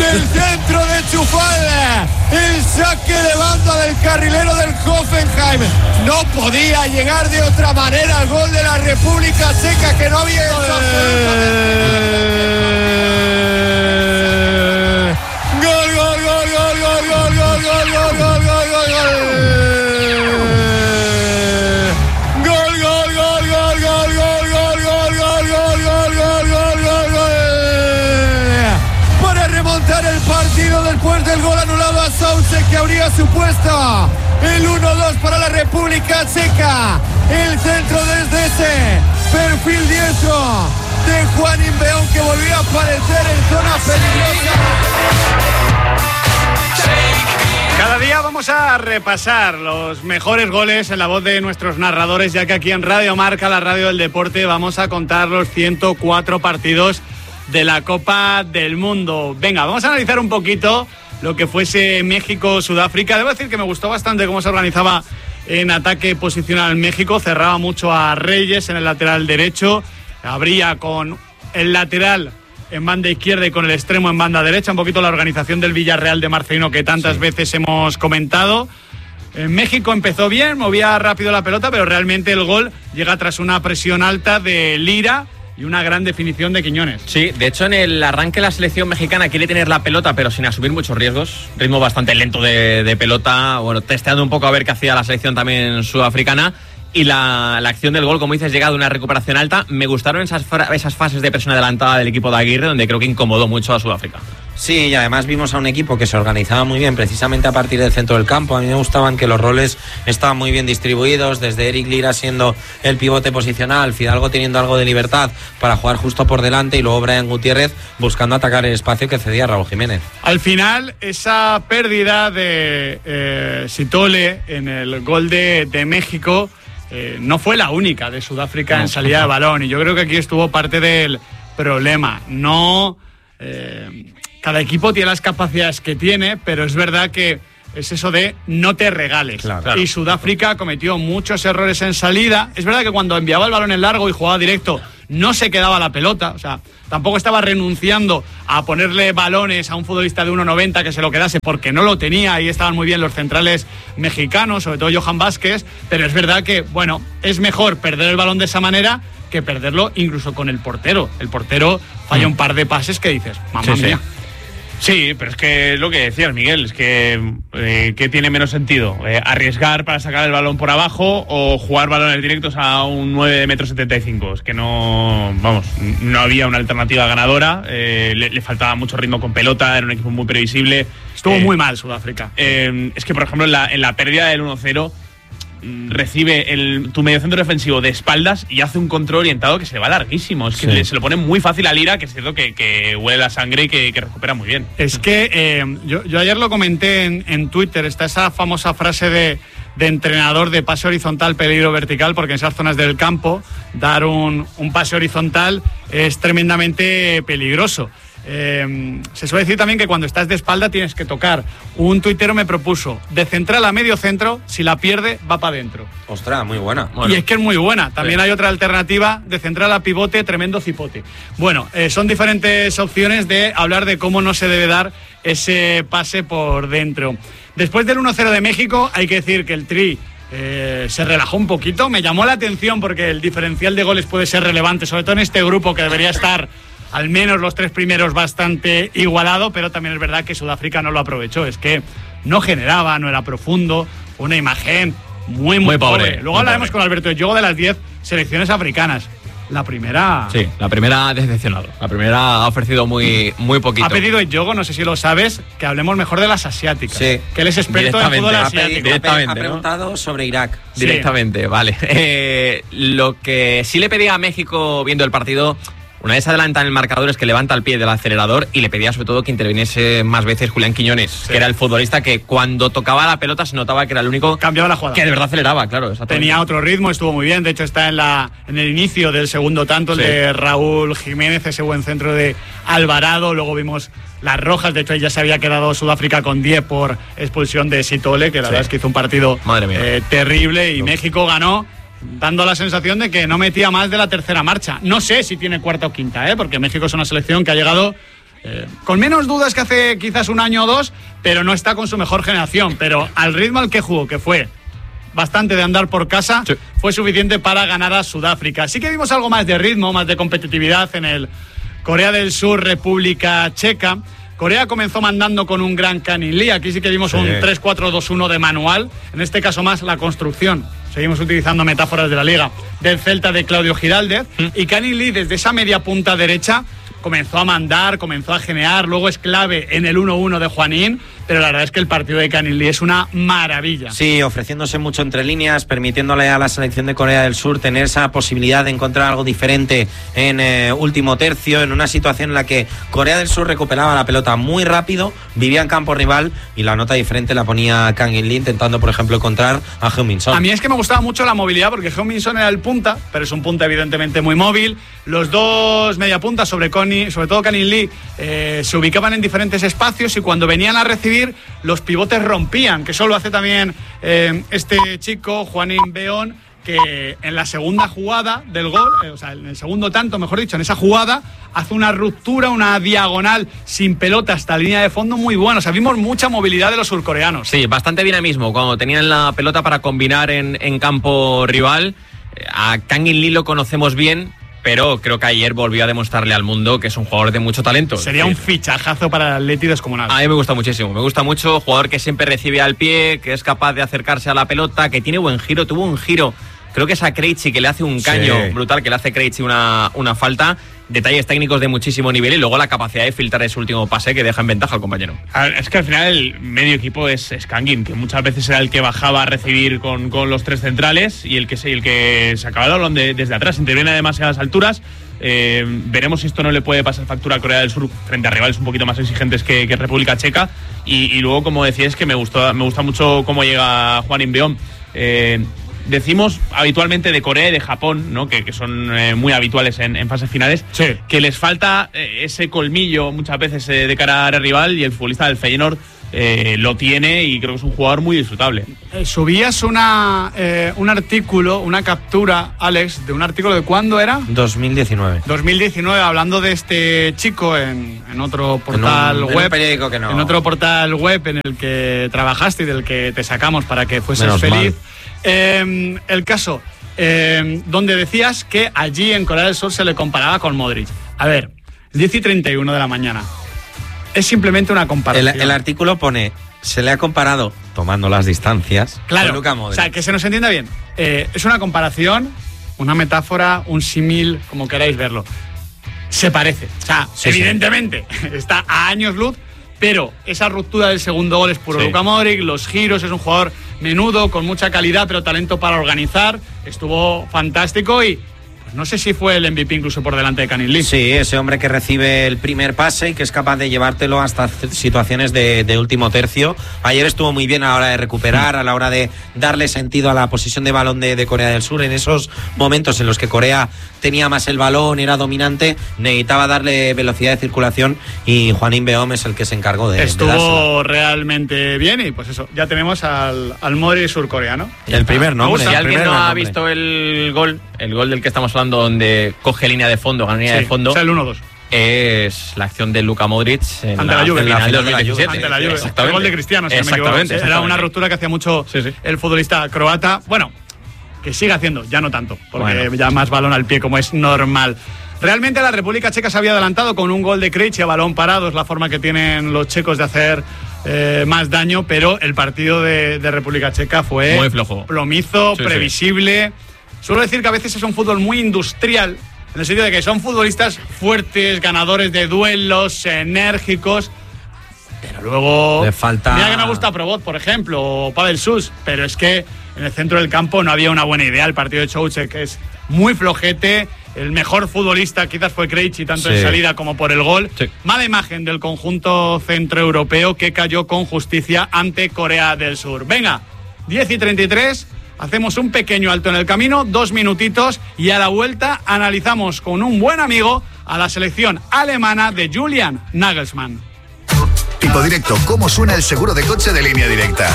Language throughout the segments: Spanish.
del centro de Chufal, el saque de banda del carrilero del Hoffenheim. No podía llegar de otra manera al gol de la República Checa, que no había hecho gol, gol, gol, gol, gol, gol, gol, gol, gol, gol, gol, gol, gol. Después del gol anulado a Soucek, que habría supuesto el 1-2 para la República Checa. El centro desde ese perfil diestro de Juan Inbeón, que volvió a aparecer en zona peligrosa. Cada día vamos a repasar los mejores goles en la voz de nuestros narradores, ya que aquí en Radio Marca, la radio del deporte, vamos a contar los 104 partidos de la Copa del Mundo. Venga, vamos a analizar un poquito lo que fuese México-Sudáfrica. Debo decir que me gustó bastante cómo se organizaba en ataque posicional México. Cerraba mucho a Reyes en el lateral derecho. Abría con el lateral en banda izquierda y con el extremo en banda derecha. Un poquito la organización del Villarreal de Marcelino, que tantas veces hemos comentado. México empezó bien, movía rápido la pelota, pero realmente el gol llega tras una presión alta de Lira y una gran definición de Quiñones. Sí, de hecho en el arranque la selección mexicana quiere tener la pelota pero sin asumir muchos riesgos. Ritmo bastante lento de pelota, bueno, testeando un poco a ver qué hacía la selección también sudafricana. Y la acción del gol, como dices, llega de una recuperación alta. Me gustaron esas fases de presión adelantada del equipo de Aguirre, donde creo que incomodó mucho a Sudáfrica. Sí, y además vimos a un equipo que se organizaba muy bien precisamente a partir del centro del campo. A mí me gustaban que los roles estaban muy bien distribuidos, desde Eric Lira siendo el pivote posicional, Fidalgo teniendo algo de libertad para jugar justo por delante y luego Brian Gutiérrez buscando atacar el espacio que cedía Raúl Jiménez. Al final, esa pérdida de Sitole en el gol de México no fue la única de Sudáfrica en salida de balón, y yo creo que aquí estuvo parte del problema. Cada equipo tiene las capacidades que tiene, pero es verdad que es eso de no te regales. Claro. Y Sudáfrica cometió muchos errores en salida. Es verdad que cuando enviaba el balón en largo y jugaba directo no se quedaba la pelota, o sea, tampoco estaba renunciando a ponerle balones a un futbolista de 1,90 que se lo quedase, porque no lo tenía. Ahí estaban muy bien los centrales mexicanos, sobre todo Johan Vázquez, pero es verdad que, bueno, es mejor perder el balón de esa manera que perderlo incluso con el portero. El portero falla un par de pases que dices, mamá mía. Sí, pero es que lo que decías, Miguel, es que tiene menos sentido arriesgar para sacar el balón por abajo o jugar balones directos a un 9,75 m. Es que no había una alternativa ganadora, le faltaba mucho ritmo con pelota, era un equipo muy previsible. Estuvo muy mal Sudáfrica. Es que, por ejemplo, en la pérdida del 1-0 recibe tu mediocentro defensivo de espaldas y hace un control orientado que se le va larguísimo. Es que se lo pone muy fácil a Lira, que es cierto que huele la sangre y que recupera muy bien. Es que yo ayer lo comenté en Twitter, está esa famosa frase de entrenador de pase horizontal, peligro vertical, porque en esas zonas del campo dar un pase horizontal es tremendamente peligroso. Se suele decir también que cuando estás de espalda tienes que tocar. Un tuitero me propuso de central a medio centro, si la pierde va para adentro. Ostras, muy buena. Bueno. Y es que es muy buena. También hay otra alternativa de central a pivote, tremendo cipote. Bueno, son diferentes opciones de hablar de cómo no se debe dar ese pase por dentro. Después del 1-0 de México, hay que decir que el Tri se relajó un poquito. Me llamó la atención porque el diferencial de goles puede ser relevante, sobre todo en este grupo que debería estar al menos los tres primeros bastante igualado, pero también es verdad que Sudáfrica no lo aprovechó. Es que no generaba, no era profundo, una imagen muy pobre. Luego hablaremos con Alberto Yogo de las 10 selecciones africanas. La primera... Sí, la primera ha decepcionado. La primera ha ofrecido muy poquito. Ha pedido Yogo, no sé si lo sabes, que hablemos mejor de las asiáticas. Sí. Que él es experto en fútbol asiático. Ha preguntado sobre Irak. Directamente, vale. Lo que sí le pedía a México viendo el partido, una vez adelanta en el marcador, es que levanta el pie del acelerador, y le pedía sobre todo que interviniese más veces Julián Quiñones, que era el futbolista que cuando tocaba la pelota se notaba que era el único cambiaba la jugada, que de verdad aceleraba, claro. Tenía otro ritmo, estuvo muy bien. De hecho está en el inicio del segundo tanto, el de Raúl Jiménez, ese buen centro de Alvarado. Luego vimos las rojas, de hecho ya se había quedado Sudáfrica con 10 por expulsión de Sitole, que la verdad es que hizo un partido terrible, y México ganó dando la sensación de que no metía más de la tercera marcha. No sé si tiene cuarta o quinta, porque México es una selección que ha llegado con menos dudas que hace quizás un año o dos, pero no está con su mejor generación. Pero al ritmo al que jugó, que fue bastante de andar por casa, sí, fue suficiente para ganar a Sudáfrica. Sí que vimos algo más de ritmo, más de competitividad en el Corea del Sur, República Checa. Corea comenzó mandando con un gran Kang-in Lee. Aquí sí que vimos un 3-4-2-1 de manual. En este caso más la construcción. Seguimos utilizando metáforas de la liga. Del Celta de Claudio Giraldez. Y Kang-in Lee desde esa media punta derecha comenzó a mandar, comenzó a generar. Luego es clave en el 1-1 de Juanín. Pero la verdad es que el partido de Kang-in Lee es una maravilla. Sí, ofreciéndose mucho entre líneas, permitiéndole a la selección de Corea del Sur tener esa posibilidad de encontrar algo diferente en último tercio, en una situación en la que Corea del Sur recuperaba la pelota muy rápido, vivía en campo rival y la nota diferente la ponía Kang-in Lee intentando, por ejemplo, encontrar a Heung-min Son. A mí es que me gustaba mucho la movilidad porque Heung-min Son era el punta, pero es un punta evidentemente muy móvil. Los dos mediapuntas, sobre todo Kang-in Lee, se ubicaban en diferentes espacios y cuando venían a recibir los pivotes rompían, que eso lo hace también este chico, Hwanin Beon, que en la segunda jugada del gol, o sea, en el segundo tanto, mejor dicho, en esa jugada, hace una ruptura, una diagonal sin pelota hasta la línea de fondo muy buena. O sea, vimos mucha movilidad de los surcoreanos. Sí, bastante dinamismo. Cuando tenían la pelota para combinar en campo rival, a Kang-in Lee lo conocemos bien, pero creo que ayer volvió a demostrarle al mundo que es un jugador de mucho talento. Sería un fichajazo para el Atleti descomunal. A mí me gusta muchísimo, me gusta mucho. Jugador que siempre recibe al pie, que es capaz de acercarse a la pelota, que tiene buen giro, tuvo un giro. Creo que es a Krejci que le hace un caño brutal, que le hace Krejci una falta. Detalles técnicos de muchísimo nivel y luego la capacidad de filtrar ese último pase que deja en ventaja al compañero. Es que al final el medio equipo es Kang-in, que muchas veces era el que bajaba a recibir con los tres centrales y el que sacaba el balón desde atrás. Interviene a demasiadas alturas. Veremos si esto no le puede pasar factura a Corea del Sur frente a rivales un poquito más exigentes que República Checa. Y luego, como decía, es que me gusta mucho cómo llega Hwanin Beon. Decimos habitualmente de Corea y de Japón, ¿no? que son muy habituales en fases finales, sí, que les falta ese colmillo muchas veces de cara al rival, y el futbolista del Feyenoord lo tiene y creo que es un jugador muy disfrutable. Subías un artículo, una captura, Alex, de un artículo de ¿cuándo era? 2019, hablando de este chico en otro portal web. En un periódico que no. En otro portal web en el que trabajaste y del que te sacamos para que fueses menos feliz. El caso, donde decías que allí en Corea del Sur se le comparaba con Modric. A ver, 10:31 de la mañana. Es simplemente una comparación. El artículo pone, se le ha comparado, tomando las distancias, claro, con Luka Modric. O sea, que se nos entienda bien. Es una comparación, una metáfora, un símil, como queráis verlo. Se parece. O sea, sí, evidentemente, está a años luz, pero esa ruptura del segundo gol es puro Luka Modric, los giros, es un jugador menudo, con mucha calidad, pero talento para organizar. Estuvo fantástico y pues no sé si fue el MVP incluso por delante de Kang-in Lee. Sí, ese hombre que recibe el primer pase y que es capaz de llevártelo hasta situaciones de último tercio. Ayer estuvo muy bien a la hora de recuperar, a la hora de darle sentido a la posición de balón de Corea del Sur. En esos momentos en los que Corea tenía más el balón, era dominante, necesitaba darle velocidad de circulación y Hwanin Beon es el que se encargó de estuvo realmente bien y pues eso, ya tenemos al Modric surcoreano. El primer nombre. Si alguien no ha visto el gol del que estamos hablando, donde coge línea de fondo, gana línea de fondo, o sea, el 1-2. Es la acción de Luka Modric en ante la Juve, final de 2017. Ante la Juve. El gol de Cristiano, si no me equivoco. Era una ruptura que hacía mucho el futbolista croata. Bueno, que sigue haciendo, ya no tanto, porque ya más balón al pie como es normal. Realmente la República Checa se había adelantado con un gol de Krejci a balón parado, es la forma que tienen los checos de hacer más daño, pero el partido de República Checa fue muy flojo, plomizo, previsible. Suelo decir que a veces es un fútbol muy industrial, en el sentido de que son futbolistas fuertes, ganadores de duelos, enérgicos, pero luego le falta... Mira que me gusta Probot, por ejemplo, o Pavel Sus, pero es que en el centro del campo no había una buena idea. El partido de Souček es muy flojete. El mejor futbolista quizás fue Krejci, tanto en salida como por el gol. Mala imagen del conjunto centroeuropeo que cayó con justicia ante Corea del Sur. Venga, 10:33, hacemos un pequeño alto en el camino, 2 minutitos, y a la vuelta analizamos con un buen amigo a la selección alemana de Julian Nagelsmann. Tipo Directo, ¿cómo suena el seguro de coche de Línea Directa?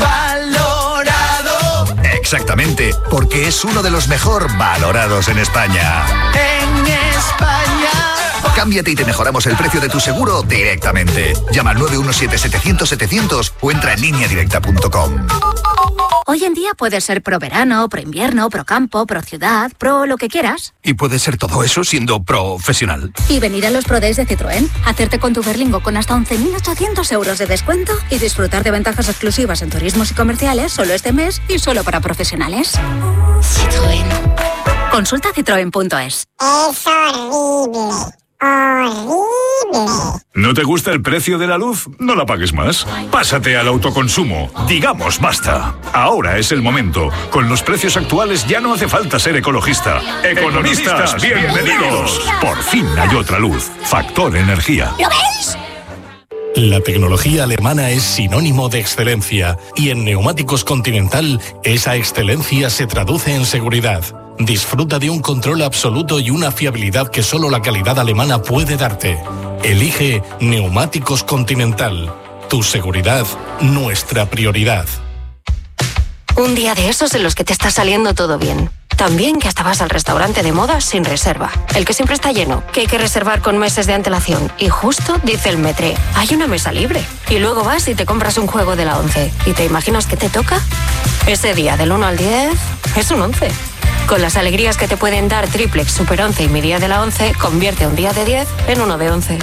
Valorado. Exactamente, porque es uno de los mejor valorados en España. En España. Cámbiate y te mejoramos el precio de tu seguro directamente. Llama al 917-700-700 o entra en lineadirecta.com. Hoy en día puedes ser pro verano, pro invierno, pro campo, pro ciudad, pro lo que quieras. Y puedes ser todo eso siendo profesional. Y venir a los Pro Days de Citroën, hacerte con tu Berlingo con hasta 11.800 euros de descuento y disfrutar de ventajas exclusivas en turismos y comerciales solo este mes y solo para profesionales. Citroën. Consulta citroen.es. Es horrible. Horrible. ¿No te gusta el precio de la luz? No la pagues más. Pásate al autoconsumo. Digamos basta. Ahora es el momento. Con los precios actuales ya no hace falta ser ecologista. Economistas, bienvenidos. Por fin hay otra luz. Factor Energía. ¿Lo veis? La tecnología alemana es sinónimo de excelencia y en Neumáticos Continental esa excelencia se traduce en seguridad. Disfruta de un control absoluto y una fiabilidad que solo la calidad alemana puede darte. Elige Neumáticos Continental. Tu seguridad, nuestra prioridad. Un día de esos en los que te está saliendo todo bien. También que hasta vas al restaurante de moda sin reserva. El que siempre está lleno, que hay que reservar con meses de antelación. Y justo dice el Metre, hay una mesa libre. Y luego vas y te compras un juego de la 11. ¿Y te imaginas qué te toca? Ese día del 1 al 10 es un 11. Con las alegrías que te pueden dar Triplex, Super 11 y mi día de la 11, convierte un día de 10 en uno de 11.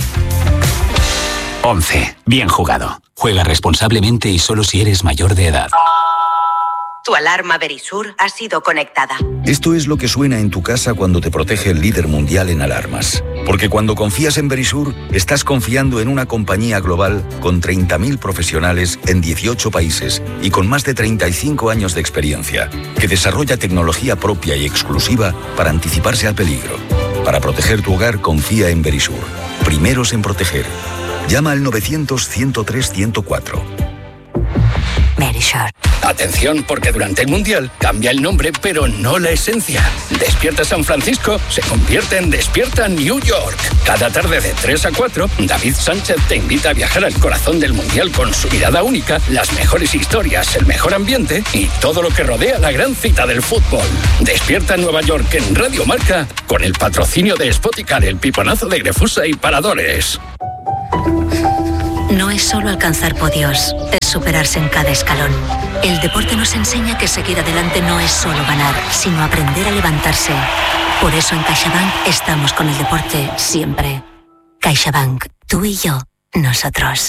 11. Bien jugado. Juega responsablemente y solo si eres mayor de edad. Tu alarma Verisur ha sido conectada. Esto es lo que suena en tu casa cuando te protege el líder mundial en alarmas. Porque cuando confías en Verisur, estás confiando en una compañía global con 30.000 profesionales en 18 países y con más de 35 años de experiencia, que desarrolla tecnología propia y exclusiva para anticiparse al peligro. Para proteger tu hogar, confía en Verisur. Primeros en proteger. Llama al 900-103-104. Verisur. Atención, porque durante el Mundial cambia el nombre, pero no la esencia. Despierta San Francisco se convierte en Despierta New York. Cada tarde de 3 a 4, David Sánchez te invita a viajar al corazón del Mundial con su mirada única, las mejores historias, el mejor ambiente y todo lo que rodea la gran cita del fútbol. Despierta Nueva York en Radio Marca con el patrocinio de Spoticar, el piponazo de Grefusa y Paradores. No es solo alcanzar podios, es superarse en cada escalón. El deporte nos enseña que seguir adelante no es solo ganar, sino aprender a levantarse. Por eso en CaixaBank estamos con el deporte siempre. CaixaBank, tú y yo, nosotros.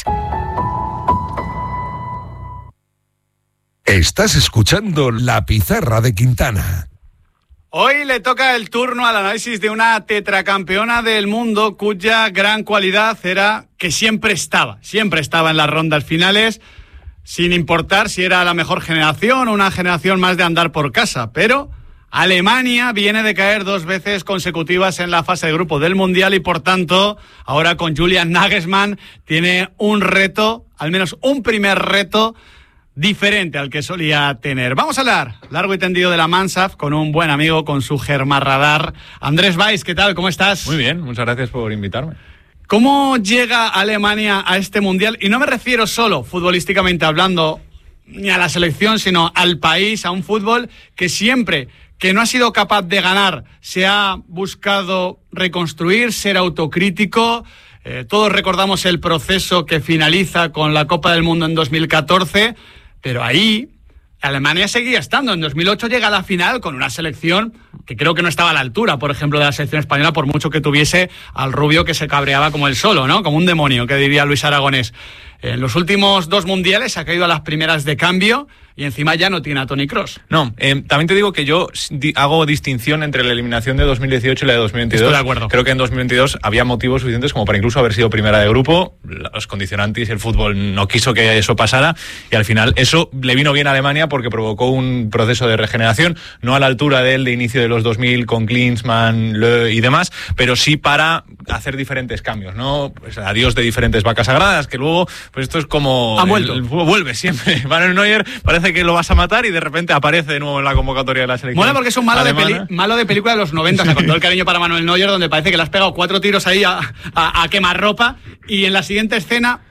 Estás escuchando La Pizarra de Quintana. Hoy le toca el turno al análisis de una tetracampeona del mundo cuya gran cualidad era que siempre estaba en las rondas finales, sin importar si era la mejor generación o una generación más de andar por casa. Pero Alemania viene de caer 2 veces consecutivas en la fase de grupo del Mundial y por tanto ahora con Julian Nagelsmann tiene un reto, al menos un primer reto diferente al que solía tener. Vamos a hablar largo y tendido de la Mannschaft con un buen amigo, con su Germarradar. Andrés Valls, ¿qué tal? ¿Cómo estás? Muy bien, muchas gracias por invitarme. ¿Cómo llega Alemania a este Mundial? Y no me refiero solo, futbolísticamente hablando, ni a la selección, sino al país, a un fútbol que siempre que no ha sido capaz de ganar se ha buscado reconstruir, ser autocrítico. Todos recordamos el proceso que finaliza con la Copa del Mundo en 2014, pero ahí Alemania seguía estando. En 2008 llega a la final con una selección que creo que no estaba a la altura, por ejemplo, de la selección española, por mucho que tuviese al rubio que se cabreaba como él solo, ¿no? Como un demonio, que diría Luis Aragonés. En los últimos 2 mundiales ha caído a las primeras de cambio y encima ya no tiene a Toni Kroos. No, también te digo que yo hago distinción entre la eliminación de 2018 y la de 2022. Estoy de acuerdo. Creo que en 2022 había motivos suficientes como para incluso haber sido primera de grupo. Los condicionantes y el fútbol no quiso que eso pasara y al final eso le vino bien a Alemania porque provocó un proceso de regeneración, no a la altura del de inicio de los 2000 con Klinsmann, Löw y demás, pero sí para hacer diferentes cambios, ¿no? Pues adiós de diferentes vacas sagradas, que luego, pues esto es como... El fútbol vuelve siempre. Manuel Neuer parece que lo vas a matar y de repente aparece de nuevo en la convocatoria de la selección. Mola porque es un malo de película de los 90, o sea, con todo el cariño para Manuel Neuer, donde parece que le has pegado 4 tiros ahí a quemarropa y en la siguiente escena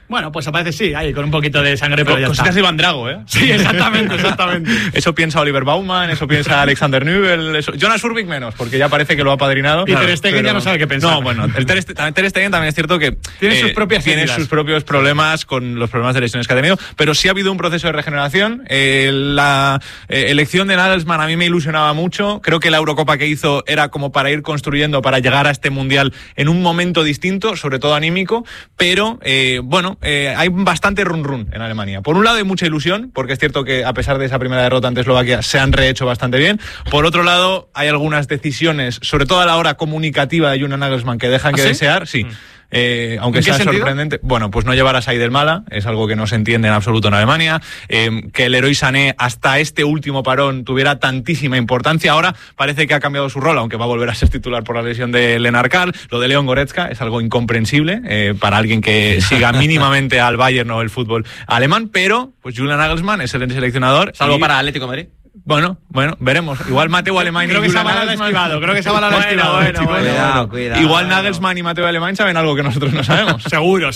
Bueno, pues aparece sí, ahí con un poquito de sangre, pero ya cositas está. de Iván Drago, ¿eh? Sí, exactamente. Eso piensa Oliver Baumann, eso piensa Alexander Nübel, Jonas Urbik menos, porque ya parece que lo ha apadrinado. Y Ter Stegen ya no sabe qué pensar. No, bueno, el Ter Stegen también es cierto que tiene sus propios problemas con los problemas de lesiones que ha tenido, pero sí ha habido un proceso de regeneración. La elección de Nagelsmann a mí me ilusionaba mucho. Creo que la Eurocopa que hizo era como para ir construyendo, para llegar a este Mundial en un momento distinto, sobre todo anímico, pero hay bastante run en Alemania. Por un lado hay mucha ilusión, porque es cierto que a pesar de esa primera derrota ante Eslovaquia se han rehecho bastante bien. Por otro lado hay algunas decisiones, sobre todo a la hora comunicativa de Julian Nagelsmann, que dejan que desear, sí. Aunque sea sorprendente, pues no llevar a Saidelmala es algo que no se entiende en absoluto en Alemania. Que el Leroy Sané hasta este último parón tuviera tantísima importancia. Ahora parece que ha cambiado su rol, aunque va a volver a ser titular por la lesión de Lennart Karl. Lo de Leon Goretzka es algo incomprensible para alguien que siga mínimamente al Bayern o el fútbol alemán, pero pues Julian Nagelsmann es el seleccionador. Salvo para Atlético de Madrid. Bueno, veremos. Igual Mateo Alemán creo que esa bala la ha esquivado. Cuidado. Igual Nagelsmann y Mateo Alemán saben algo que nosotros no sabemos. Seguro.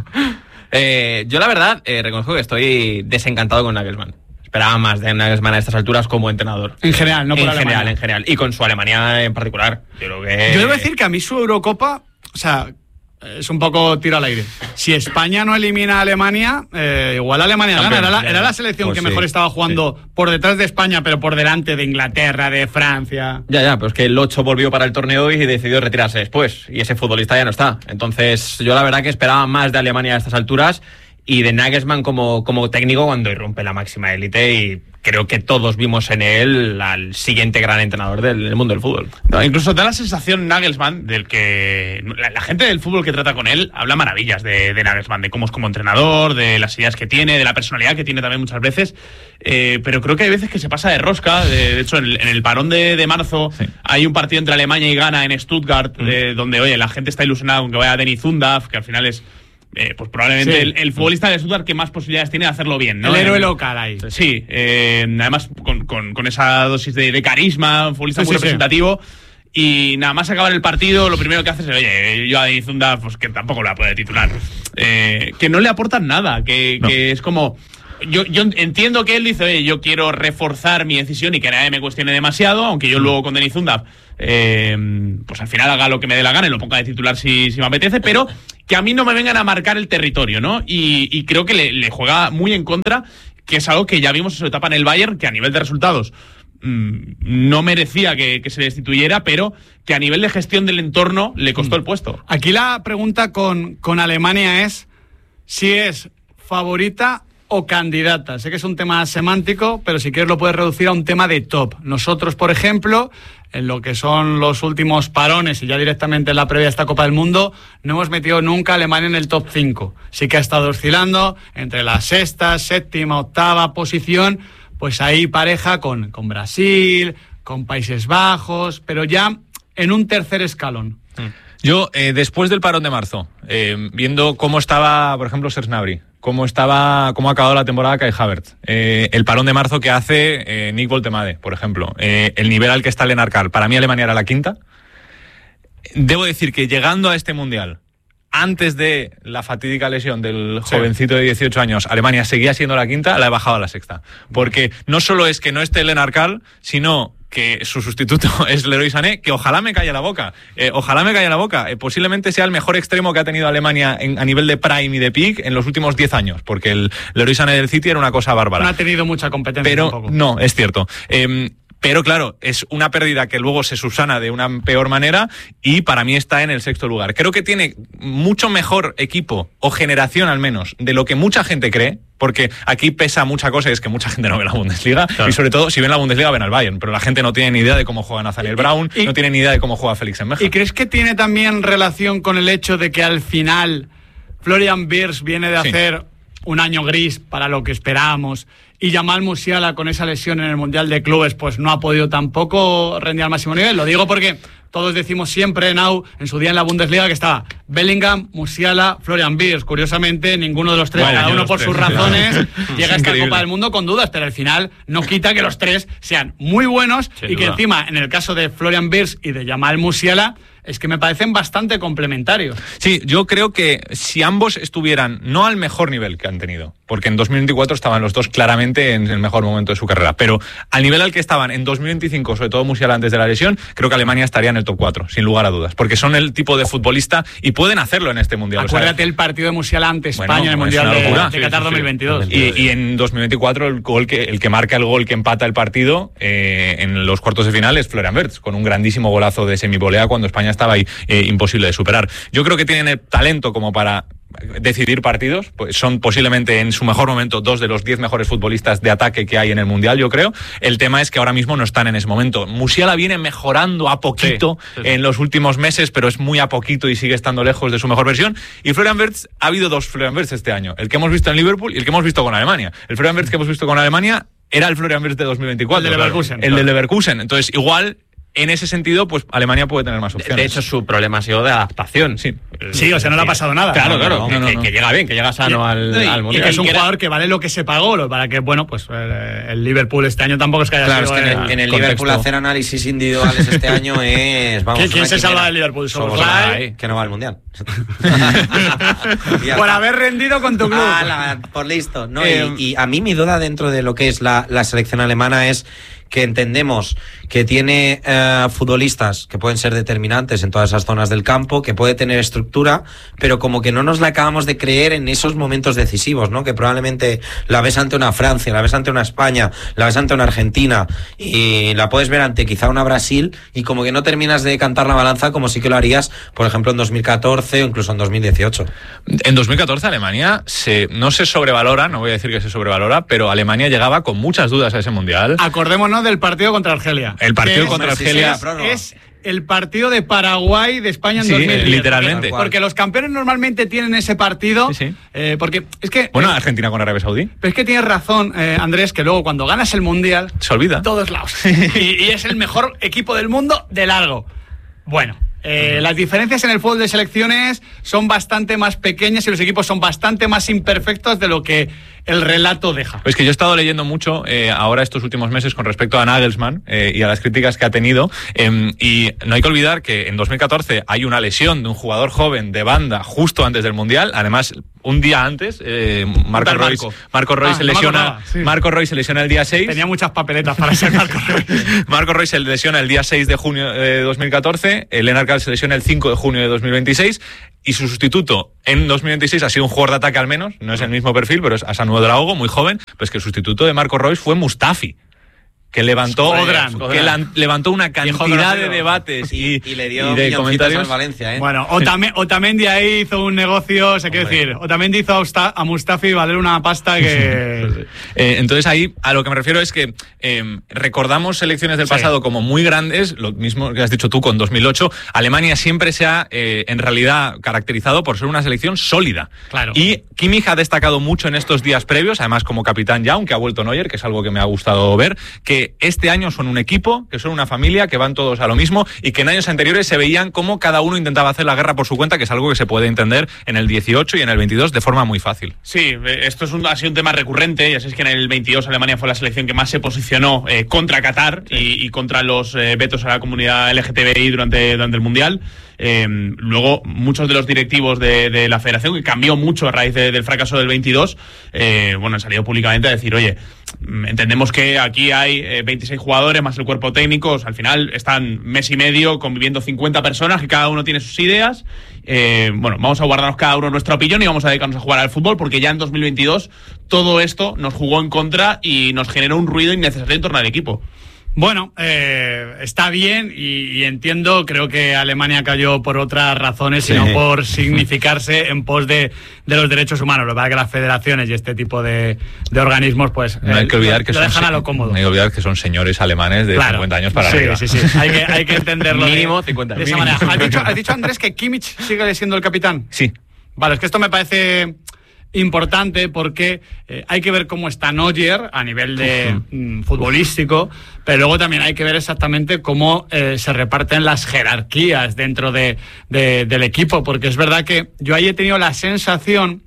Yo la verdad reconozco que estoy desencantado con Nagelsmann. Esperaba más de Nagelsmann a estas alturas como entrenador. En general, no por En general. Y con su Alemania en particular. Yo debo decir que a mí su Eurocopa, o sea, es un poco tiro al aire. Si España no elimina a Alemania, igual Alemania gana. Era la selección que mejor estaba jugando por detrás de España, pero por delante de Inglaterra, de Francia. Ya, pero es que el 8 volvió para el torneo y decidió retirarse después. Y ese futbolista ya no está. Entonces, yo la verdad que esperaba más de Alemania a estas alturas y de Nagelsmann como técnico cuando irrumpe la máxima élite, y creo que todos vimos en él al siguiente gran entrenador del mundo del fútbol. No, incluso da la sensación Nagelsmann del que la gente del fútbol que trata con él habla maravillas de Nagelsmann, de cómo es como entrenador, de las ideas que tiene, de la personalidad que tiene también muchas veces, pero creo que hay veces que se pasa de rosca. De hecho, en el parón de marzo hay un partido entre Alemania y Ghana en Stuttgart, donde, oye, la gente está ilusionada con que vaya Dennis Undav, que al final es pues probablemente el futbolista de Stuttgart que más posibilidades tiene de hacerlo bien, ¿no? El héroe local ahí. Sí, además con esa dosis de carisma, un futbolista muy representativo. Y nada más acabar el partido, lo primero que hace es, oye, yo a Dennis Undav, pues que tampoco lo va a poder titular. Que no le aportan nada, que es como... Yo entiendo que él dice, oye, yo quiero reforzar mi decisión y que nadie me cuestione demasiado, aunque yo luego con Dennis Undav pues al final haga lo que me dé la gana y lo ponga de titular si me apetece, pero que a mí no me vengan a marcar el territorio, ¿no? Y creo que le juega muy en contra, que es algo que ya vimos en su etapa en el Bayern, que a nivel de resultados no merecía que se destituyera, pero que a nivel de gestión del entorno le costó el puesto. Aquí la pregunta con Alemania es si es favorita o candidata. Sé que es un tema semántico, pero si quieres lo puedes reducir a un tema de top. Nosotros, por ejemplo, en lo que son los últimos parones y ya directamente en la previa a esta Copa del Mundo, no hemos metido nunca a Alemania en el top 5. Sí que ha estado oscilando entre la sexta, séptima, octava posición, pues ahí pareja con Brasil, con Países Bajos, pero ya en un tercer escalón. Yo, después del parón de marzo, viendo cómo estaba, por ejemplo, Serge Gnabry, cómo ha acabado la temporada Kai Havertz, el parón de marzo que hace Nick Woltemade, por ejemplo, el nivel al que está Lennart Karl, para mí Alemania era la quinta. Debo decir que llegando a este Mundial, antes de la fatídica lesión del jovencito de 18 años, Alemania seguía siendo la quinta, la he bajado a la sexta. Porque no solo es que no esté Lennart Karl, sino que su sustituto es Leroy Sané, que ojalá me calle la boca. Posiblemente sea el mejor extremo que ha tenido Alemania a nivel de prime y de peak en los últimos 10 años, porque el Leroy Sané del City era una cosa bárbara. No ha tenido mucha competencia pero tampoco. No, es cierto. Pero claro, es una pérdida que luego se subsana de una peor manera y para mí está en el sexto lugar. Creo que tiene mucho mejor equipo, o generación al menos, de lo que mucha gente cree, porque aquí pesa mucha cosa y es que mucha gente no ve la Bundesliga, claro. Y sobre todo, si ven la Bundesliga ven al Bayern, pero la gente no tiene ni idea de cómo juega Nathaniel Brown, no tiene ni idea de cómo juega Félix Enmeja. ¿Y crees que tiene también relación con el hecho de que al final Florian Wirtz viene de hacer un año gris para lo que esperábamos y Jamal Musiala con esa lesión en el Mundial de Clubes pues no ha podido tampoco rendir al máximo nivel? Lo digo porque todos decimos siempre en su día en la Bundesliga que estaba Bellingham, Musiala, Florian Wirtz. Curiosamente ninguno de los tres, cada uno por sus razones, llega a esta Copa del Mundo con dudas, pero al final no quita que los tres sean muy buenos y que encima en el caso de Florian Wirtz y de Jamal Musiala es que me parecen bastante complementarios. Sí, yo creo que si ambos estuvieran no al mejor nivel que han tenido, porque en 2024 estaban los dos claramente en el mejor momento de su carrera, pero al nivel al que estaban en 2025, sobre todo Musiala antes de la lesión, creo que Alemania estaría en el top 4, sin lugar a dudas, porque son el tipo de futbolista y pueden hacerlo en este Mundial. Acuérdate el partido de Musiala ante España en el Mundial de Qatar 2022. Y en 2024 el que marca el gol que empata el partido en los cuartos de final es Florian Wirtz, con un grandísimo golazo de semivolea cuando España estaba ahí imposible de superar. Yo creo que tienen el talento como para decidir partidos, pues son posiblemente en su mejor momento 2 de los 10 mejores futbolistas de ataque que hay en el Mundial, yo creo. El tema es que ahora mismo no están en ese momento. Musiala viene mejorando a poquito en los últimos meses, pero es muy a poquito y sigue estando lejos de su mejor versión. Y Florian Wirtz, ha habido 2 Florian Wirtz este año, el que hemos visto en Liverpool y el que hemos visto con Alemania. El Florian Wirtz que hemos visto con Alemania era el Florian Wirtz de 2024. El de Leverkusen. El de Leverkusen. Entonces, igual, en ese sentido, pues Alemania puede tener más opciones. De hecho, su problema ha sido de adaptación. Sí, o sea, no le ha pasado nada. Claro. Que llega bien, que llega sano al Mundial. Y que es un jugador que vale lo que se pagó, para que, bueno, pues el Liverpool este año tampoco es que haya sido... Claro, es que en el Liverpool hacer análisis individuales este año es... Vamos, ¿Quién se salva del Liverpool? Soboslai, que no va al Mundial. Por haber rendido con tu club. Por listo. No, y a mí mi duda dentro de lo que es la selección alemana es que entendemos que tiene futbolistas que pueden ser determinantes en todas esas zonas del campo, que puede tener estructura, pero como que no nos la acabamos de creer en esos momentos decisivos, ¿no? Que probablemente la ves ante una Francia, la ves ante una España, la ves ante una Argentina y la puedes ver ante quizá una Brasil y como que no terminas de cantar la balanza como sí que lo harías, por ejemplo, en 2014 o incluso en 2018. En 2014 Alemania no se sobrevalora, no voy a decir que se sobrevalora, pero Alemania llegaba con muchas dudas a ese Mundial. Acordémonos del partido contra Argelia. El partido contra Argelia es el partido de Paraguay de España en 2010. Literalmente. Porque los campeones normalmente tienen ese partido. Porque es que... Bueno, Argentina con Arabia Saudí. Pero es que tienes razón, Andrés, que luego cuando ganas el Mundial... Se olvida. Todos lados. y es el mejor equipo del mundo de largo. Bueno... las diferencias en el fútbol de selecciones son bastante más pequeñas y los equipos son bastante más imperfectos de lo que el relato deja. Es que yo he estado leyendo mucho ahora estos últimos meses con respecto a Nagelsmann y a las críticas que ha tenido y no hay que olvidar que en 2014 hay una lesión de un jugador joven de banda justo antes del Mundial, además un día antes Marco Reus se lesiona. Marco Reus se lesiona el día 6. Tenía muchas papeletas para ser Marco Reus. Marco Reus se lesiona el día 6 de junio de 2014, Lennart Kall se lesiona el 5 de junio de 2026 y su sustituto en 2026 ha sido un jugador de ataque al menos, no es el mismo perfil, pero es Asanu Draogo, muy joven, pues que el sustituto de Marco Reus fue Mustafi, que levantó una cantidad de debates y le dio de comentarios al Valencia, Bueno, Otamendi ahí hizo un negocio, quiero decir, Otamendi hizo a Mustafi valer una pasta que... Entonces ahí a lo que me refiero es que recordamos selecciones del pasado como muy grandes, lo mismo que has dicho tú con 2008. Alemania siempre se ha en realidad caracterizado por ser una selección sólida. Claro. Y Kimmich ha destacado mucho en estos días previos, además como capitán ya, aunque ha vuelto Neuer, que es algo que me ha gustado ver, que este año son un equipo, que son una familia, que van todos a lo mismo y que en años anteriores se veían como cada uno intentaba hacer la guerra por su cuenta, que es algo que se puede entender en el 18 y en el 22 de forma muy fácil. Sí, esto ha sido un tema recurrente. Ya sabéis que en el 22 Alemania fue la selección que más se posicionó contra Qatar y contra los vetos a la comunidad LGTBI durante el Mundial. Luego muchos de los directivos de la federación, que cambió mucho a raíz del fracaso del 22, han salido públicamente a decir, oye, entendemos que aquí hay 26 jugadores más el cuerpo técnico, al final están mes y medio conviviendo 50 personas que cada uno tiene sus ideas, vamos a guardarnos cada uno nuestra opinión y vamos a dedicarnos a jugar al fútbol, porque ya en 2022 todo esto nos jugó en contra y nos generó un ruido innecesario en torno al equipo. Bueno, está bien y entiendo, creo que Alemania cayó por otras razones y no por significarse en pos de los derechos humanos. Lo que pasa es que las federaciones y este tipo de organismos pues no hay que olvidar que dejan a lo cómodo. No hay que olvidar que son señores alemanes de 50 años para arriba. Sí. Hay que entenderlo mínimo 50 de esa manera. ¿Has dicho, Andrés, que Kimmich sigue siendo el capitán? Sí. Vale, es que esto me parece importante porque hay que ver cómo está Neuer a nivel de futbolístico, pero luego también hay que ver exactamente cómo se reparten las jerarquías dentro del equipo, porque es verdad que yo ahí he tenido la sensación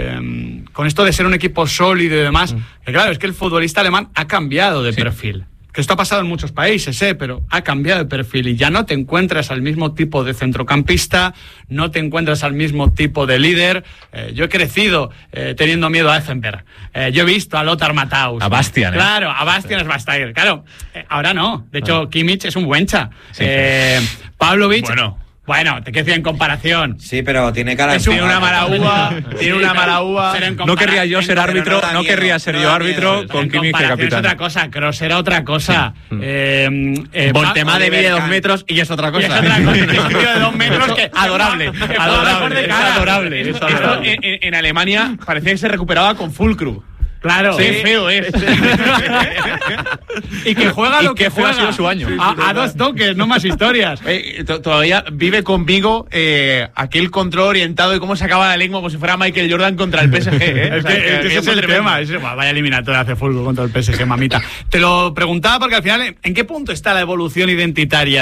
con esto de ser un equipo sólido y demás, que claro, es que el futbolista alemán ha cambiado de perfil. que esto ha pasado en muchos países, pero ha cambiado de perfil y ya no te encuentras al mismo tipo de centrocampista, no te encuentras al mismo tipo de líder. Yo he crecido teniendo miedo a Effenberg. Yo he visto a Lothar Matthaus. A Bastian. Claro, a Bastian Schweinsteiger. Claro, ahora no. De hecho, Kimmich es un buencha. Sí. Pavlovic... Bueno, te quiero decir en comparación. Sí, pero tiene cara de... Tiene una mala uva, tiene una mala uva. No querría yo ser árbitro, no querría ser yo árbitro con Kimmich de capitán. Es otra cosa, Kroos era otra cosa. Voltema de mide 2 metros y es otra cosa. Y es otra cosa, es un tío de 2 metros que... Adorable. Adorable. En Alemania parecía que se recuperaba con Füllkrug. Claro. Qué feo es. Y que juega lo que juega. Ha sido su año. A 2 toques, no más historias. Todavía vive conmigo aquel control orientado y cómo sacaba la lengua como si fuera Michael Jordan contra el PSG. Es que ese es el tema. Vaya eliminatoria hace fútbol contra el PSG, mamita. Te lo preguntaba porque al final, ¿en qué punto está la evolución identitaria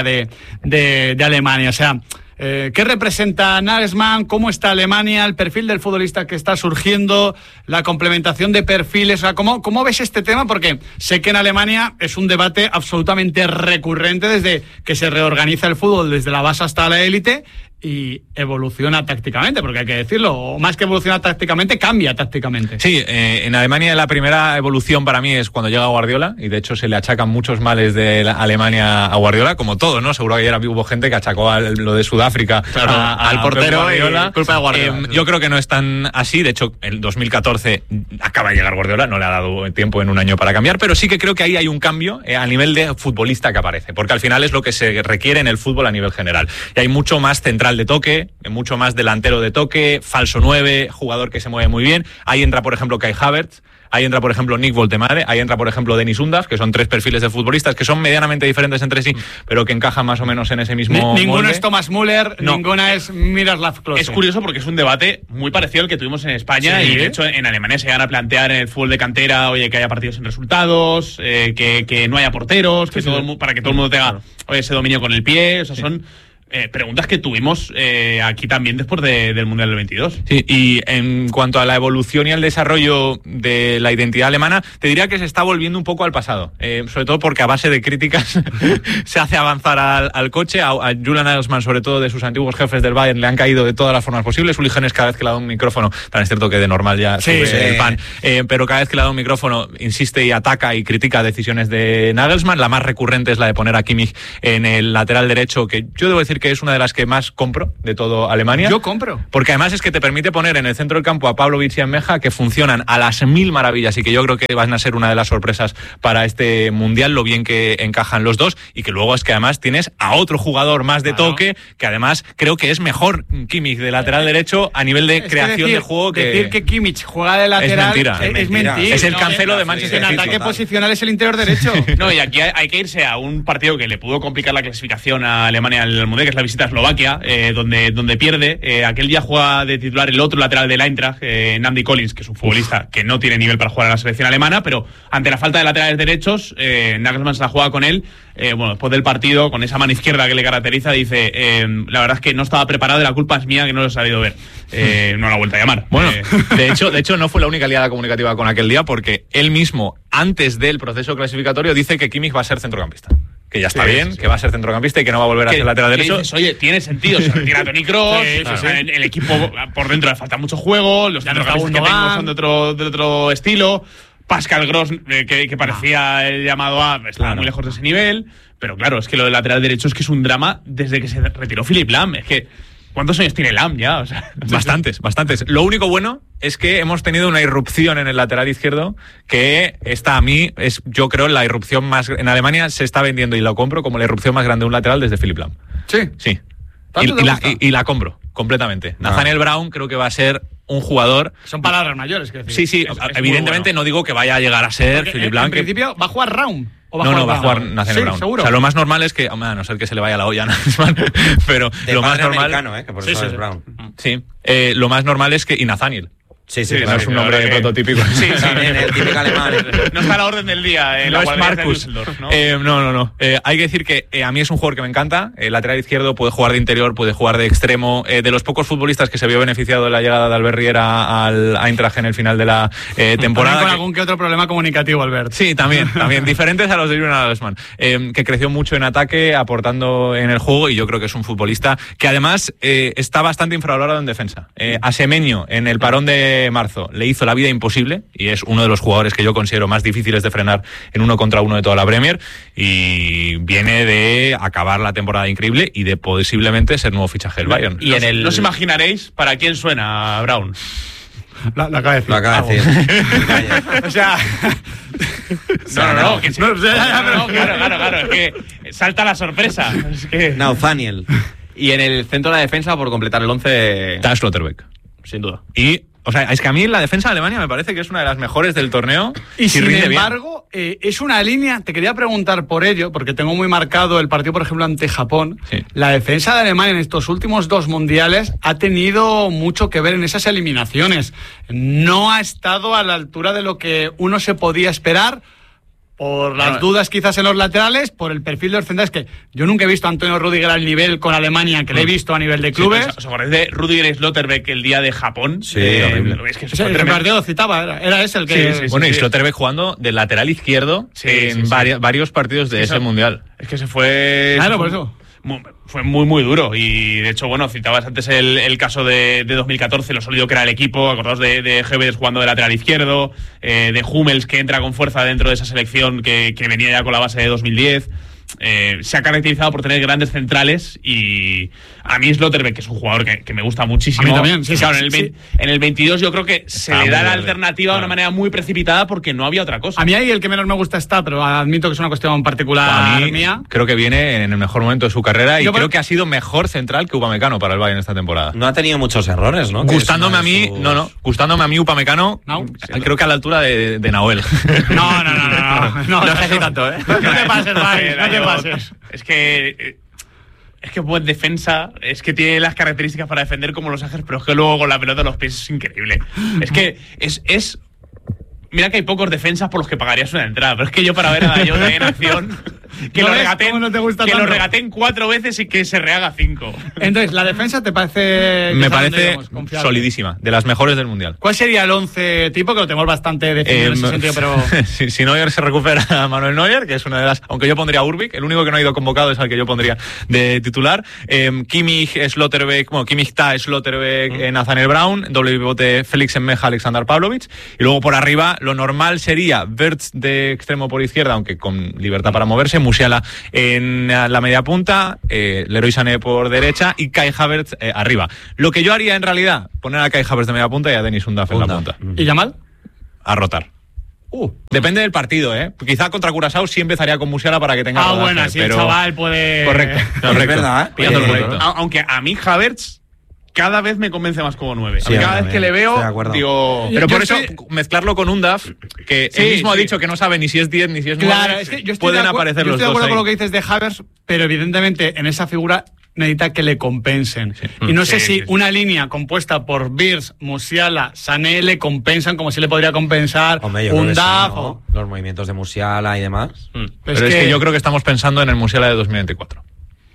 de Alemania? O sea, ¿qué representa Nagelsmann? ¿Cómo está Alemania? ¿El perfil del futbolista que está surgiendo? ¿La complementación de perfiles? O sea, ¿cómo ves este tema? Porque sé que en Alemania es un debate absolutamente recurrente desde que se reorganiza el fútbol desde la base hasta la élite y evoluciona tácticamente, porque hay que decirlo, o más que evoluciona tácticamente, cambia tácticamente. Sí, en Alemania la primera evolución para mí es cuando llega Guardiola, y de hecho se le achacan muchos males de Alemania a Guardiola, como todo, ¿no? Seguro que ayer hubo gente que achacó lo de Sudáfrica al portero Guardiola, culpa de Guardiola. Yo creo que no es tan así, de hecho en 2014 acaba de llegar Guardiola, no le ha dado tiempo en un año para cambiar, pero sí que creo que ahí hay un cambio a nivel de futbolista que aparece, porque al final es lo que se requiere en el fútbol a nivel general, y hay mucho más central de toque, mucho más delantero de toque, falso 9, jugador que se mueve muy bien. Ahí entra, por ejemplo, Kai Havertz, ahí entra, por ejemplo, Nick Woltemade, ahí entra, por ejemplo, Dennis Undav, que son 3 perfiles de futbolistas que son medianamente diferentes entre sí, pero que encajan más o menos en ese mismo Ninguno molde. Es Thomas Müller, no. Ninguna es Miroslav Klose. Es curioso porque es un debate muy parecido al que tuvimos en España, y de hecho en Alemania se llegan a plantear en el fútbol de cantera, oye, que haya partidos sin resultados, que no haya porteros, que para que todo el mundo tenga ese dominio con el pie. O sea, son preguntas que tuvimos aquí también después del Mundial del 22. Sí, y en cuanto a la evolución y al desarrollo de la identidad alemana, te diría que se está volviendo un poco al pasado, sobre todo porque a base de críticas se hace avanzar al coche. A Julian Nagelsmann, sobre todo de sus antiguos jefes del Bayern, le han caído de todas las formas posibles. Uli Hoeneß, cada vez que le da un micrófono, tan es cierto que de normal ya sube el pan, pero cada vez que le da un micrófono insiste y ataca y critica decisiones de Nagelsmann. La más recurrente es la de poner a Kimmich en el lateral derecho, que yo debo decir que es una de las que más compro de todo Alemania. Yo compro. Porque además es que te permite poner en el centro del campo a Pavlovic y a Meja, que funcionan a las 1000 maravillas, y que yo creo que van a ser una de las sorpresas para este Mundial, lo bien que encajan los dos, y que luego es que además tienes a otro jugador más de toque, que además creo que es mejor Kimmich de lateral derecho a nivel de creación de juego. Decir que Kimmich juega de lateral es mentira. Es el Cancelo de Manchester City. En ataque posicional es el interior derecho. No, y aquí hay que irse a un partido que le pudo complicar la clasificación a Alemania en el Mundial, que es la visita a Eslovaquia, donde pierde. Aquel día juega de titular el otro lateral del Eintracht, Namdi Collins, que es un futbolista que no tiene nivel para jugar a la selección alemana, pero ante la falta de laterales derechos, Nagelsmann se la juega con él. Después del partido, con esa mano izquierda que le caracteriza, dice, la verdad es que no estaba preparado y la culpa es mía que no lo he sabido ver. No la he vuelto a llamar. Bueno, de hecho no fue la única liada comunicativa con aquel día, porque él mismo, antes del proceso clasificatorio, dice que Kimmich va a ser centrocampista. Que ya está bien, que va a ser centrocampista y que no va a volver a ser lateral derecho. Dices, oye, tiene sentido, se retira Toni Kroos, el equipo por dentro le falta mucho juego, los centrocampistas que tengo son de otro estilo. Pascal Gross, que parecía el llamado A, estaba muy lejos de ese nivel, pero claro, es que lo del lateral derecho es que es un drama desde que se retiró Philipp Lahm. Es que, ¿cuántos años tiene Lahm ya? O sea, bastantes. Lo único bueno es que hemos tenido una irrupción en el lateral izquierdo, que esta a mí es, yo creo, la irrupción más... En Alemania se está vendiendo, y lo compro, como la irrupción más grande de un lateral desde Philipp Lahm. Sí. Y la compro completamente. Nathaniel Brown creo que va a ser un jugador... Son palabras mayores, que decir. Sí, evidentemente no digo que vaya a llegar a ser Philipp Lahm. En principio, ¿va a jugar Raum? No, va a jugar Nathaniel Brown. ¿Seguro? O sea, lo más normal es que, a no ser que se le vaya la olla a Nagelsmann, pero de lo más normal... que por eso es Brown. Sí, lo más normal es que... Y Nathaniel. Sí, no es un nombre prototípico. Sí, también el típico alemán. No está a la orden del día. No es Marcus. ¿No? No. Hay que decir que a mí es un jugador que me encanta. Lateral izquierdo, puede jugar de interior, puede jugar de extremo. De los pocos futbolistas que se vio beneficiado de la llegada de Albert Riera al Eintracht en el final de la temporada. Con algún que otro problema comunicativo, Albert. Sí, también. Diferentes a los de Julian Nagelsmann. Que creció mucho en ataque, aportando en el juego, y yo creo que es un futbolista que además está bastante infravalorado en defensa. A Semenyo, en el parón de marzo, le hizo la vida imposible y es uno de los jugadores que yo considero más difíciles de frenar en 1 contra 1 de toda la Premier, y viene de acabar la temporada increíble y de posiblemente ser nuevo fichaje del Bayern. Y no os imaginaréis para quién suena Brown. La acaba de decir. Lo acaba de decir. O sea... No, claro, es que salta la sorpresa. Es que... Nathaniel. Y en el centro de la defensa, por completar el 11... Taz Schlotterbeck. Sin duda. Y, o sea, es que a mí la defensa de Alemania me parece que es una de las mejores del torneo. Y sin embargo, es una línea, te quería preguntar por ello, porque tengo muy marcado el partido, por ejemplo, ante Japón. Sí. La defensa de Alemania en estos últimos 2 mundiales ha tenido mucho que ver en esas eliminaciones. No ha estado a la altura de lo que uno se podía esperar, por las dudas quizás en los laterales, por el perfil de los centrales, que yo nunca he visto a Antonio Rüdiger al nivel con Alemania que le he visto a nivel de clubes. ¿Os acordáis de Rüdiger y Schlotterbeck el día de Japón? Sí, horrible. Es que el partido citaba, era ese el que... Y Schlotterbeck jugando de lateral izquierdo en varios partidos de ese mundial. Es que se fue... Claro, por eso. Fue muy, muy duro. Y de hecho, bueno, citabas antes el caso de 2014, lo sólido que era el equipo. Acordaos de Gebedes jugando de lateral izquierdo, de Hummels, que entra con fuerza dentro de esa selección que venía ya con la base de 2010. Se ha caracterizado por tener grandes centrales, y a mí Schlotterbeck, que es un jugador que me gusta muchísimo. A mí también, sí, claro, sí. En el 22 yo creo que se le da la alternativa de una manera muy precipitada porque no había otra cosa. A mí ahí el que menos me gusta está, pero admito que es una cuestión particular mía. Creo que viene en el mejor momento de su carrera y creo que ha sido mejor central que Upamecano para el Bayern esta temporada. No ha tenido muchos errores, ¿no? Gustándome a mí, gustándome a mí Upamecano, creo que a la altura de Nahuel. No sé si tanto, ¿eh? No te pases, Bayern, no te pases. Es que buen defensa, es que tiene las características para defender como los Ajax, pero es que luego con la pelota en los pies es increíble. Es que es mira que hay pocos defensas por los que pagarías una entrada, pero es que yo para ver a Dayot en acción, que lo regateen 4 veces y que se rehaga 5. Entonces, ¿la defensa te parece...? Me parece solidísima, de las mejores del Mundial. ¿Cuál sería el 11 tipo? Que lo tenemos bastante definido en ese sentido, pero... si Neuer se recupera a Manuel Neuer, que es una de las... Aunque yo pondría a Urbik, el único que no ha ido convocado es al que yo pondría de titular. Kimmich, Schlotterbeck, Kimmich, Schlotterbeck, Nathaniel Brown, doble pivote Félix Enmeja, Alexander Pavlovic, y luego por arriba lo normal sería Wirtz de extremo por izquierda, aunque con libertad para moverse, Musiala en la media punta, Leroy Sané por derecha y Kai Havertz arriba. Lo que yo haría en realidad, poner a Kai Havertz de media punta y a Dennis Undaff en la punta. ¿Y Yamal? A rotar. Depende del partido, ¿eh? Quizá contra Curazao sí empezaría con Musiala para que tenga rodaje, bueno, así pero... el chaval puede... Correcto. Es verdad, ¿eh? Pillando el punto. Aunque a mí Havertz cada vez me convence más como 9. Sí, cada vez que le veo, digo... Pero por eso, mezclarlo con Undaff, que él mismo ha dicho que no sabe ni si es 10 ni si es 9, claro, es que yo pueden aparecer los dos. Yo estoy de acuerdo con lo que dices de Havertz, pero evidentemente en esa figura necesita que le compensen. Sí. Y no sé si una línea compuesta por Wirtz, Musiala, Sané le compensan como si le podría compensar Undaff. Sí, ¿no? Los movimientos de Musiala y demás. Pero es que yo creo que estamos pensando en el Musiala de 2024.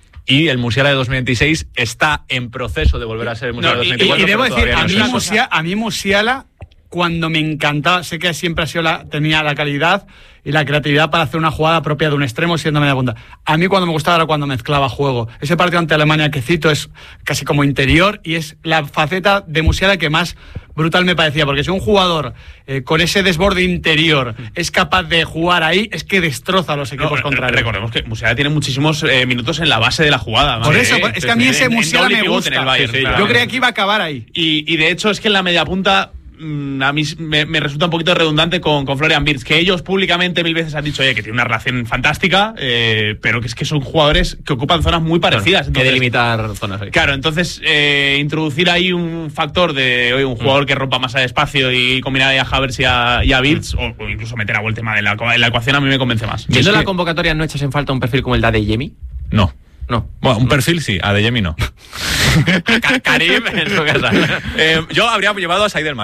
Y el Musiala de 2026 está en proceso de volver a ser el Musiala de 2024. Y debo decir, a mí Musiala, cuando me encantaba, sé que siempre tenía la calidad y la creatividad para hacer una jugada propia de un extremo siendo media punta. A mí cuando me gustaba era cuando mezclaba juego. Ese partido ante Alemania que cito es casi como interior y es la faceta de Musiala que más brutal me parecía, porque si un jugador con ese desborde interior es capaz de jugar ahí, es que destroza a los equipos contrarios. Recordemos que Musiala tiene muchísimos minutos en la base de la jugada. Por eso, es que a mí ese Musiala me gusta. En el Bayern, yo creía que iba a acabar ahí. Y de hecho es que en la media punta a mí me resulta un poquito redundante con Florian Wirtz, que ellos públicamente 1000 veces han dicho que tiene una relación fantástica, pero que es que son jugadores que ocupan zonas muy parecidas. Entonces, que delimitar zonas ahí. Claro, entonces introducir ahí un factor de un jugador que rompa más de espacio y combinar a Havertz y a Wirtz, o incluso meter a Woltema en la ecuación, a mí me convence más. ¿Viendo la convocatoria no echas en falta un perfil como el de Adeyemi? No. Bueno, un perfil sí, Adeyemi no. Karim en su casa. Yo habría llevado a Said El Malá.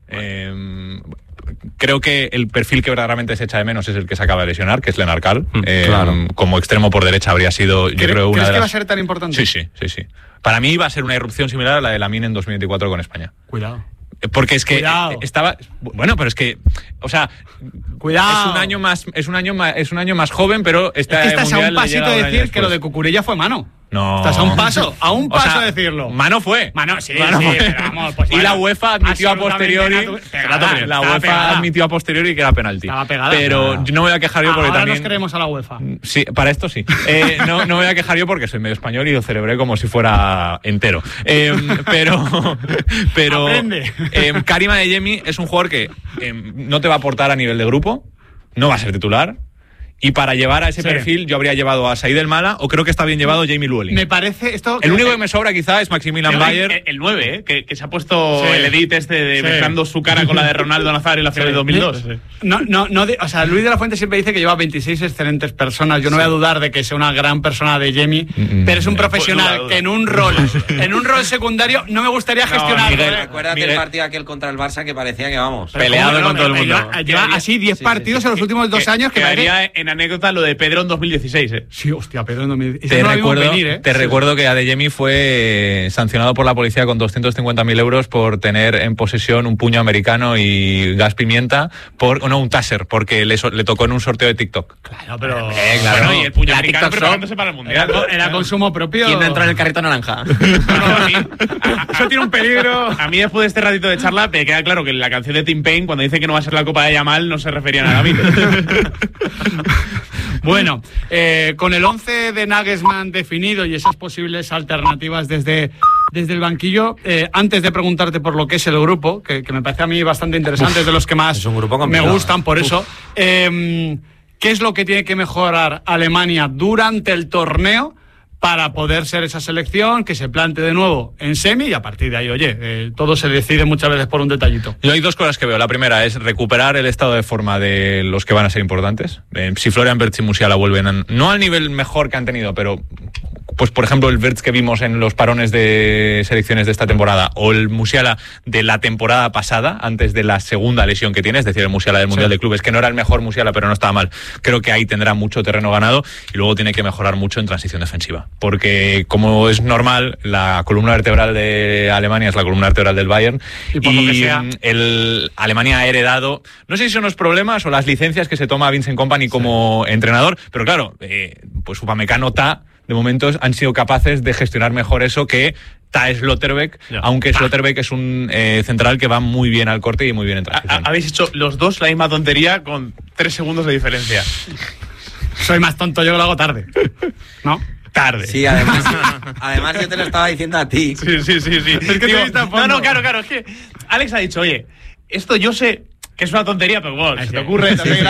Creo que el perfil que verdaderamente se echa de menos es el que se acaba de lesionar, que es Lennart Kahl. Claro. Como extremo por derecha habría sido, yo creo, una ¿Crees de que las... va a ser tan importante? Sí. Para mí va a ser una irrupción similar a la de Lamine en 2024 con España. Cuidado. Porque es que Cuidado. estaba... Bueno, pero es que... O sea... Cuidado. Es un año más joven, pero está Es que estás a un pasito de decir que lo de Cucurella fue mano. No. Estás a un paso de decirlo. Mano fue. Mano, sí, Mano fue. pero vamos, pues y bueno, la UEFA admitió a posteriori. La UEFA admitió a posteriori que era penalti. Estaba pegada. Pero yo no me voy a quejar yo porque ahora también. nos creemos a la UEFA. Sí, para esto sí. No me voy a quejar yo porque soy medio español y lo celebré como si fuera entero. Pero Aprende. Karim Adeyemi es un jugador que no te va a aportar a nivel de grupo, no va a ser titular. Y para llevar a ese perfil yo habría llevado a Said El Mala, o creo que está bien llevado Jamie Llewellyn. Me parece esto... El único que me sobra quizá es Maximilian Bayer. El 9, que se ha puesto el edit mezclando su cara con la de Ronaldo Nazario en la final de 2002. O sea, Luis de la Fuente siempre dice que lleva 26 excelentes personas. Yo no voy a dudar de que sea una gran persona de Jamie, pero es un profesional que en un rol secundario no me gustaría gestionar. Acuérdate el partido aquel contra el Barça que parecía que vamos peleado con todo el mundo. Lleva así 10 partidos en los últimos 2 años que haría en anécdota lo de Pedro en 2016. Sí, hostia, Pedro en 2016. Te recuerdo que Adeyemi fue sancionado por la policía con 250.000 euros por tener en posesión un puño americano y gas pimienta, un taser, porque le tocó en un sorteo de TikTok. Claro, pero... claro. Bueno, y el puño americano preparándose para el Mundial. Era consumo propio. ¿Quién entra en el carrito naranja? Eso tiene un peligro. A mí después de este ratito de charla me queda claro que la canción de Tim Payne, cuando dice que no va a ser la Copa de Yamal, no se refería a Gavín. Bueno, con el 11 de Nagelsmann definido y esas posibles alternativas desde el banquillo, antes de preguntarte por lo que es el grupo, que me parece a mí bastante interesante, es de los que más me gustan, por eso, ¿qué es lo que tiene que mejorar Alemania durante el torneo para poder ser esa selección que se plante de nuevo en semi y a partir de ahí, todo se decide muchas veces por un detallito? Yo hay dos cosas que veo. La primera es recuperar el estado de forma de los que van a ser importantes. Si Florian Wirtz y Musiala vuelven, no al nivel mejor que han tenido, pero pues por ejemplo el Wirtz que vimos en los parones de selecciones de esta temporada o el Musiala de la temporada pasada, antes de la segunda lesión que tiene, es decir, el Musiala del Mundial de Clubes, que no era el mejor Musiala, pero no estaba mal. Creo que ahí tendrá mucho terreno ganado y luego tiene que mejorar mucho en transición defensiva. Porque, como es normal, la columna vertebral de Alemania es la columna vertebral del Bayern. Y por lo que sea, Alemania ha heredado, no sé si son los problemas o las licencias que se toma Vincent Kompany como entrenador, pero claro, pues Upamecano, de momento han sido capaces de gestionar mejor eso que Slotterbeck, aunque Slotterbeck es un central que va muy bien al corte y muy bien en transición. Habéis hecho los dos la misma tontería con 3 segundos de diferencia. Soy más tonto yo que lo hago tarde, ¿no? Tarde. Sí, además yo te lo estaba diciendo a ti. Sí. Es que digo, claro. Es que Alex ha dicho, oye, esto yo sé que es una tontería, pero bueno, se te ocurre también.